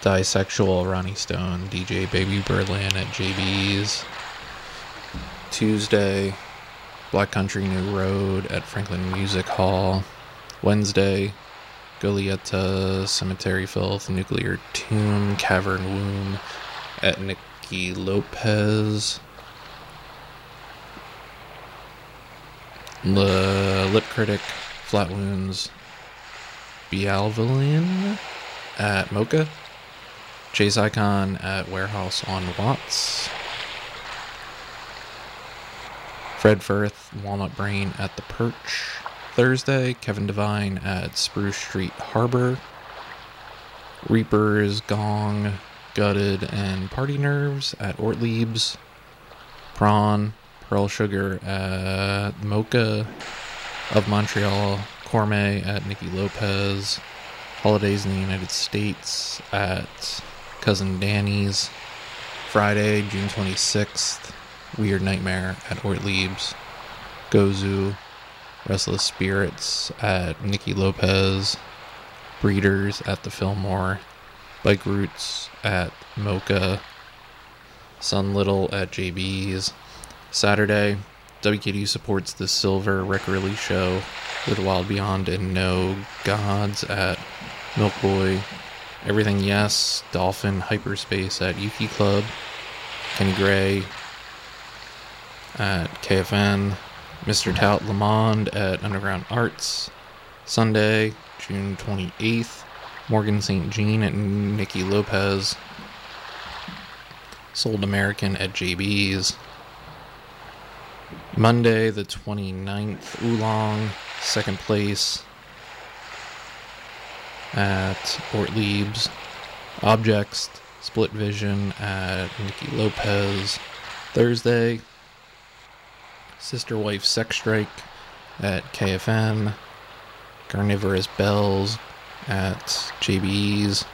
Disexual, Ronnie Stone, DJ Baby Berlin at JB's. Tuesday, Black Country New Road at Franklin Music Hall. Wednesday, Golietta, Cemetery Filth, Nuclear Tomb, Cavern Womb at Nicky Lopez. The Lip Critic, Flat Wounds, Bialvalian at Mocha. Chase Icon at Warehouse on Watts. Fred Firth, Walnut Brain at The Perch. Thursday, Kevin Devine at Spruce Street Harbor. Reapers, Gong, Gutted, and Party Nerves at Ortlieb's. Prawn, Pearl Sugar at Mocha of Montreal. Cormet at Nicky Lopez. Holidays in the United States at Cousin Danny's. Friday, June 26th, Weird Nightmare at Ortlieb's. Gozu, Restless Spirits at Nicky Lopez. Breeders at the Fillmore. Bike Roots at Mocha. Sun Little at JB's. Saturday, WKD supports the Silver Rec Release Show with Wild Beyond and No Gods at Milk Boy. Everything Yes, Dolphin Hyperspace at Yuki Club. Kenny Gray at KFN. Mr. Tout Lamond at Underground Arts. Sunday, June 28th, Morgan St. Jean at Nicky Lopez. Sold American at JB's. Monday, the 29th, Oolong, second place at Ortlieb's. Objects, Split Vision at Nicky Lopez. Thursday, Sister Wife Sex Strike at KFN. Carnivorous Bells at JB's.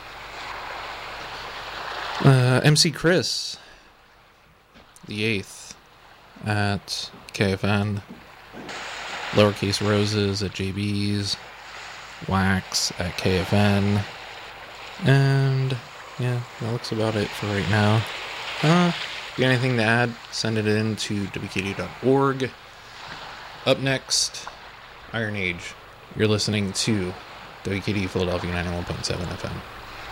MC Chris, the 8th, at KFN. Lowercase Roses at JB's. Wax at KFN. And yeah, that looks about it for right now. If you got anything to add, send it in to wkd.org. Up next, Iron Age. You're listening to WKD Philadelphia 91.7 FM.